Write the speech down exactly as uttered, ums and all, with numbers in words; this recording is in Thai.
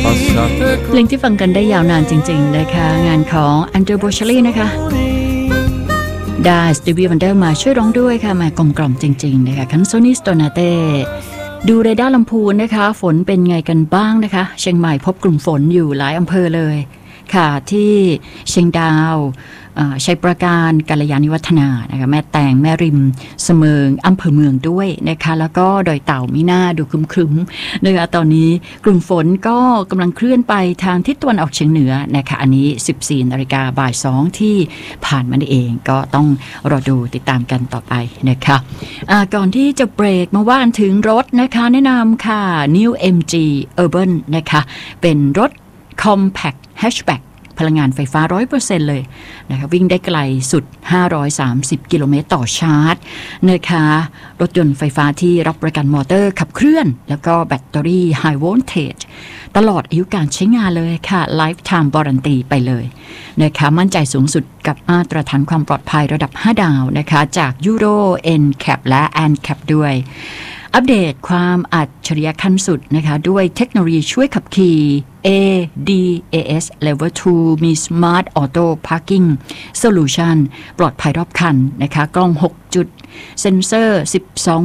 เพลงที่ฟังกันได้ยาวนานจริงๆนะคะงานของอันเดอร์โบชลีนะคะได้สตีวีวันเดอร์มาช่วยร้องด้วยค่ะมากลมกล่อมจริงๆนะคะคันโซนิสโตนาเต้ดูเรดาร์ลำพูนนะคะฝนเป็นไงกันบ้างนะคะเชียงใหม่พบกลุ่มฝนอยู่หลายอำเภอเลยค่ะที่เชียงดาวชัยประการกัลยาณิวัฒนานะคะแม่แตงแม่ริมเสมิงอำเภอเมืองด้วยนะคะแล้วก็ดอยเต่ามิน่าดูครึ้มๆนะคะตอนนี้กลุ่มฝนก็กำลังเคลื่อนไปทางทิศตะวันออกเฉียงเหนือนะคะอันนี้ สิบสี่นาฬิกาบ่ายสองที่ผ่านมาเองก็ต้องรอดูติดตามกันต่อไปนะคะะก่อนที่จะเบรกมาว่าถึงรถนะคะแนะนำค่ะ New เอ็ม จี Urban นะคะเป็นรถ Compact Hatchbackพลังงานไฟฟ้า ร้อยเปอร์เซ็นต์ เลยนะคะวิ่งได้ไกลสุดห้าร้อยสามสิบกิโลเมตรต่อชาร์จนะคะรถยนต์ไฟฟ้าที่รับประกันมอเตอร์ขับเคลื่อนแล้วก็แบตเตอรี่ High Voltage ตลอดอายุการใช้งานเลยค่ะ Lifetime Warranty ไปเลยนะคะมั่นใจสูงสุดกับมาตรฐานความปลอดภัยระดับห้าดาวนะคะจาก Euro เอ็น แคป และ แอน แคป ด้วยอัปเดตความอัจฉริยะขั้นสุดนะคะด้วยเทคโนโลยีช่วยขับขี่ เอ ดี เอ เอส Level ทูมี Smart Auto Parking Solution ปลอดภัยรอบคันนะคะกล้องหกจุดเซ็นเซอร์สิบสอง